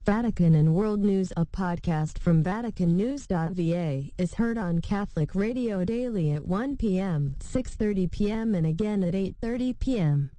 Vatican and World News, a podcast from VaticanNews.va, is heard on Catholic Radio daily at 1 p.m., 6:30 p.m. and again at 8:30 p.m.